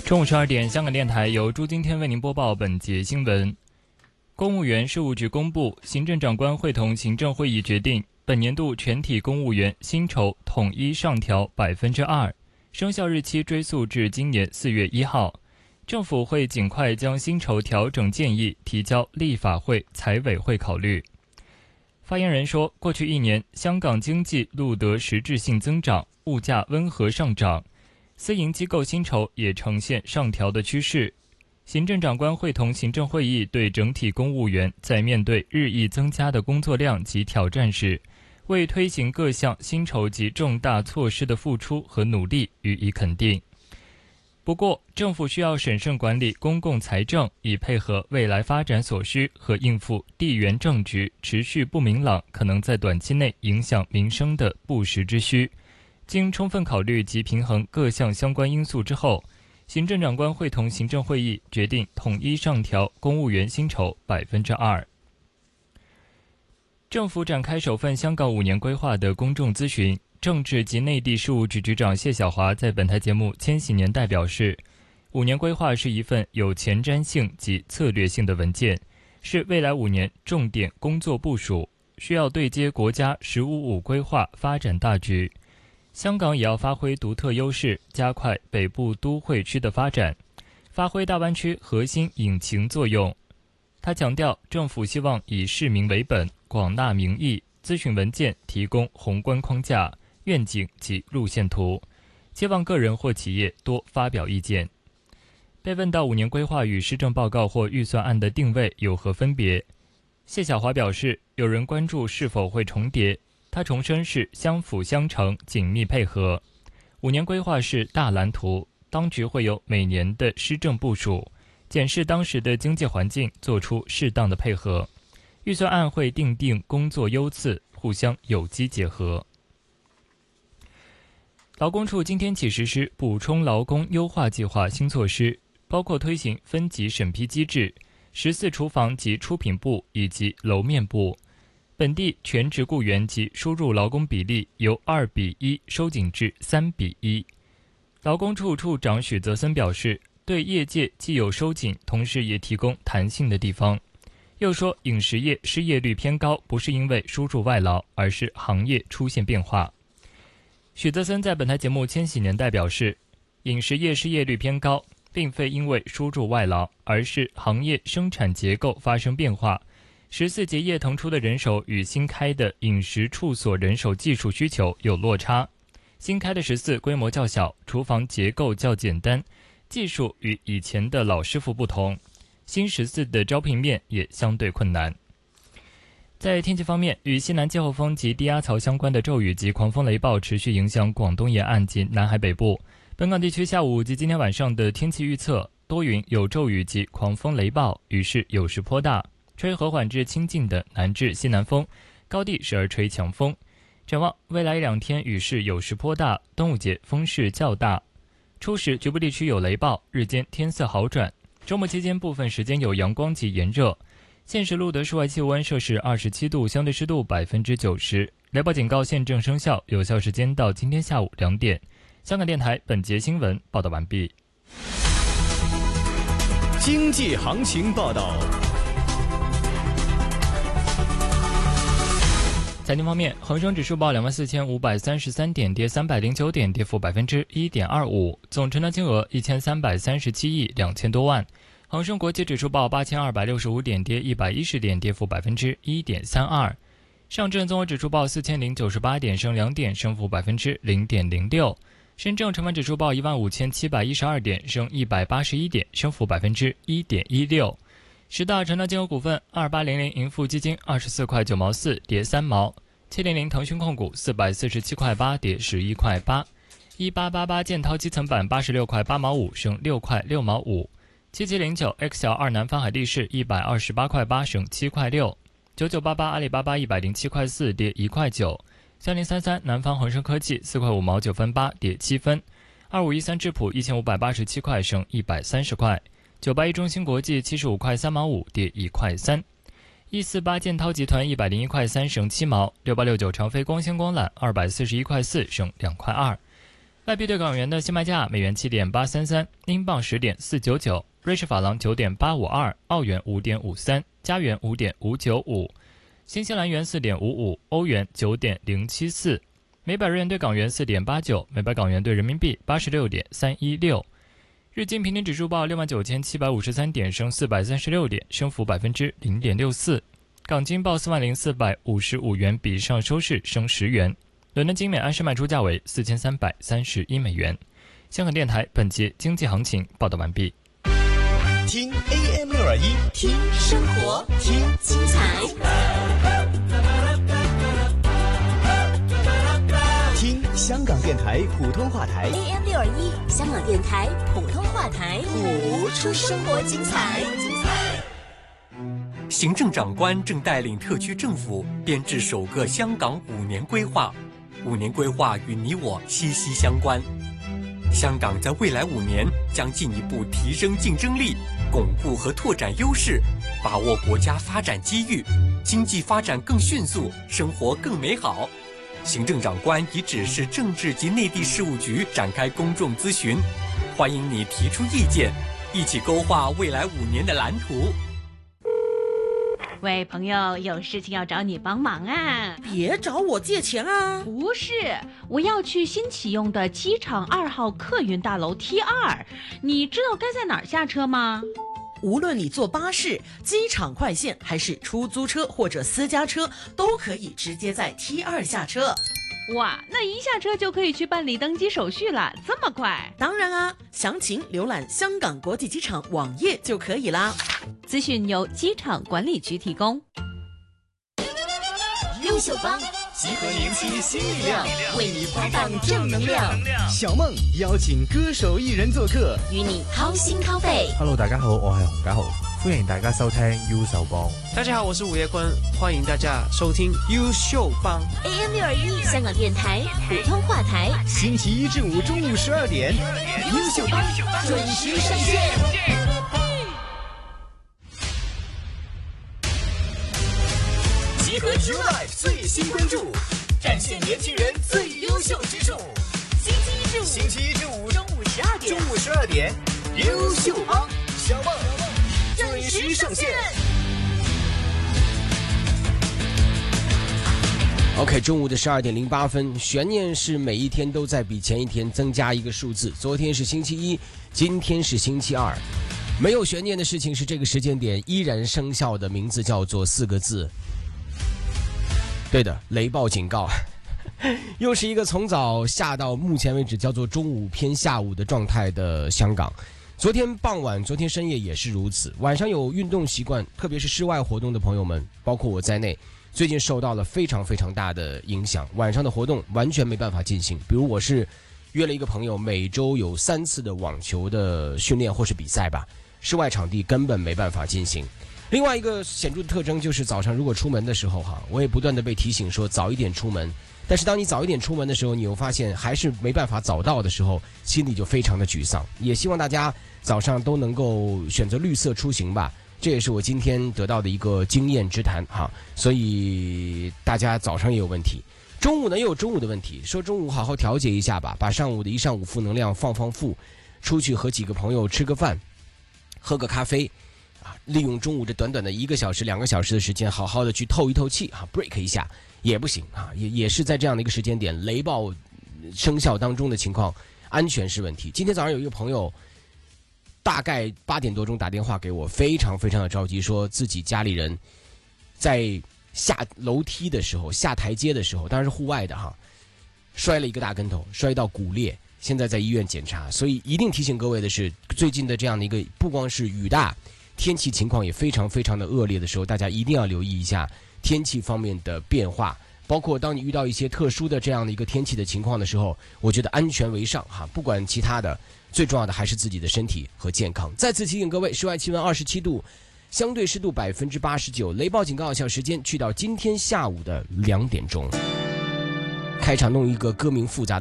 中午12点，香港电台由朱今天为您播报本节新闻。公务员事务局公布，行政长官会同行政会议决定，本年度全体公务员薪酬统一上调 2%， 生效日期追溯至今年4月1号。政府会尽快将薪酬调整建议提交立法会财委会考虑。发言人说，过去1年，香港经济录得实质性增长，物价温和上涨，私营机构薪酬也呈现上调的趋势。行政长官会同行政会议对整体公务员在面对日益增加的工作量及挑战时，为推行各项薪酬及重大措施的付出和努力予以肯定。不过，政府需要审慎管理公共财政，以配合未来发展所需和应付地缘政局持续不明朗，可能在短期内影响民生的不时之需。经充分考虑及平衡各项相关因素之后，行政长官会同行政会议决定统一上调公务员薪酬 2%。 政府展开首份香港5年规划的公众咨询。政治及内地事务局局长谢晓华在本台节目《千禧年代》表示，5年规划是一份有前瞻性及策略性的文件，是未来5年重点工作部署，需要对接国家“15+5”规划发展大局。香港也要发挥独特优势，加快北部都会区的发展，发挥大湾区核心引擎作用。他强调，政府希望以市民为本，广纳民意，咨询文件提供宏观框架、愿景及路线图，期望个人或企业多发表意见。被问到5年规划与施政报告或预算案的定位有何分别，谢晓华表示，有人关注是否会重叠，他重申是相辅相成、紧密配合。5年规划是大蓝图，当局会有每年的施政部署，检视当时的经济环境，做出适当的配合。预算案会订定工作优次，互相有机结合。劳工处今天起实施补充劳工优化计划新措施，包括推行分级审批机制，14厨房及出品部以及楼面部，本地全职雇员及输入劳工比例由2:1收紧至3:1。劳工处处长许泽森表示，对业界既有收紧，同时也提供弹性的地方。又说，饮食业失业率偏高，不是因为输入外劳，而是行业出现变化。许泽森在本台节目《千禧年代》表示，饮食业失业率偏高，并非因为输入外劳，而是行业生产结构发生变化。14结业腾出的人手与新开的饮食处所人手技术需求有落差。新开的14规模较小，厨房结构较简单，技术与以前的老师傅不同。新14的招聘面也相对困难。在天气方面，与西南季候风及低压槽相关的骤雨及狂风雷暴持续影响广东沿岸及南海北部。本港地区下午及今天晚上的天气预测，多云有骤雨及狂风雷暴，雨势有时颇大，吹和缓至清劲的南至西南风，高地时而吹强风。展望未来2天雨势有时颇大，端午节风势较大，初时局部地区有雷暴，日间天色好转，周末期间部分时间有阳光及炎热。现时录得室外气温摄氏27度，相对湿度90%。雷暴警告现正生效，有效时间到今天下午2点。香港电台本节新闻报道完毕。 经济行情报道。 财经方面，恒生指数报24,533点，跌309点，跌幅1.25%，总成交金额1337亿2千多万。恒生国际指数报8265点，跌110点，跌幅1.32%。上证综合指数报4098点，升2点，升幅0.06%。深证成分指数报15712点，升181点，升幅1.16%。十大成交金额股份：2800盈富基金24块9毛4，跌3毛；700腾讯控股447块8，跌11块8；1888建滔基层板86块8毛5，升6块6毛5；7709 XL2南方海力士128块8，升7块6；9988阿里巴巴107块4，跌1块9；3033南方恒生科技4块5毛9分8，跌7分；2513智普1587块，升130块；981中芯国际75块3毛5，跌1块3；148建滔集团101块3，升7毛；6869长飞光纤光缆241块4，升2块2。 外币对港元的现卖价：美元7.833，英镑10.499，瑞士法郎9.852，澳元5.53，加元5.595，新西兰元4.55，欧元9.074，每百日元对港元4.89，每百港元对人民币86.316。日经平均指数报69,753点，升436点，升幅0.64%。港金报40,455元，比上收市升10元。伦敦金每安士卖出价为4331美元。香港电台本节经济行情报道完毕。 听 AM621， 听生活，听精彩， 听香港电台普通话台 AM621，香港电台普通话台，谱出生活精彩。 行政长官正带领特区政府编制首个香港5年规划，5年规划与你我息息相关。香港在未来5年将进一步提升竞争力，巩固和拓展优势，把握国家发展机遇，经济发展更迅速，生活更美好。行政长官已指示政治及内地事务局展开公众咨询，欢迎你提出意见，一起勾画未来5年的蓝图。 喂，朋友，有事情要找你帮忙啊！ 别找我借钱啊！ 不是，我要去新启用的机场2号客运大楼 T2， 你知道该在哪儿下车吗？ 无论你坐巴士、机场快线，还是出租车或者私家车，都可以直接在 T2 下车。 哇，那一下车就可以去办理登机手续了，这么快？ 当然啊，详情浏览香港国际机场网页就可以啦。 资讯由机场管理局提供。 优秀帮集合年轻新力量， 为你发放正能量， 小梦邀请歌手艺人做客， 与你掏心掏肺。 Hello， 大家好，我係洪家豪，歡迎大家收聽優秀幫。 大家好，我是吳業坤，歡迎大家收聽優秀幫。 AM621香港電台普通話台， 星期一至五中午12點，優秀幫準時上線。集合 YouLife 最新關注，展現年輕人最優秀之處。星期一至五中午12點，優秀幫小夢準時上線。 OK， 中午的12:08，悬念是每一天都在比前一天增加一个数字。昨天是星期一，今天是星期二。没有悬念的事情是这个时间点依然生效的名字叫做4个字。对的，雷暴警告。又是一个从早下到目前为止叫做中午偏下午的状态的香港。昨天傍晚，昨天深夜也是如此。晚上有运动习惯，特别是室外活动的朋友们，包括我在内，最近受到了非常非常大的影响，晚上的活动完全没办法进行。比如我是约了一个朋友，每周有3次的网球的训练或是比赛吧，室外场地根本没办法进行。另外一个显著的特征就是早上如果出门的时候我也不断的被提醒说早一点出门，但是当你早一点出门的时候，你又发现还是没办法早到的时候，心里就非常的沮丧。也希望大家早上都能够选择绿色出行吧，这也是我今天得到的一个经验之谈所以大家早上也有问题，中午呢也有中午的问题，说中午好好调节一下吧，把上午的一上午负能量放负，出去和几个朋友吃个饭，喝个咖啡利用中午这短短的1个小时2个小时的时间，好好的去透一透气break 一下也不行也是在这样的一个时间点，雷暴生效当中的情况，安全是问题。今天早上有一个朋友大概8点多钟打电话给我，非常非常的着急，说自己家里人在下楼梯的时候，下台阶的时候，当然是户外的摔了一个大跟头，摔到骨裂，现在在医院检查。所以一定提醒各位的是，最近的这样的一个不光是雨大，天气情况也非常非常的恶劣的时候，大家一定要留意一下天气方面的变化，包括当你遇到一些特殊的这样的一个天气的情况的时候，我觉得安全为上不管其他的，最重要的还是自己的身体和健康。再次提醒各位，室外气温27度，相对湿度89%，雷暴警告有效时间去到今天下午的2点钟。开场弄一个歌名复杂的